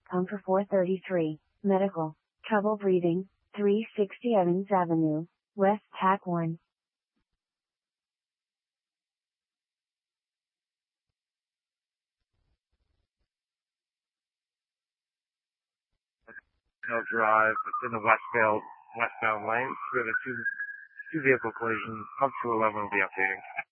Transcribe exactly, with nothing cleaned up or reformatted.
Pump for four thirty-three, medical, trouble breathing, three sixty Evans Avenue, West Pack one. Hill Drive, it's in the westbound, westbound lane. We have a two, two vehicle collision. Pump two eleven will be updating.